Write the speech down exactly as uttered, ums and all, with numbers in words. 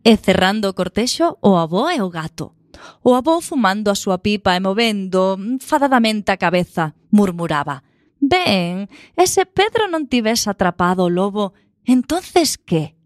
E cerrando o cortexo, o avó e o gato. O avó fumando a súa pipa e movendo enfadadamente a cabeza, murmuraba: «Ben, e se Pedro non tivese atrapado o lobo, entonces que?»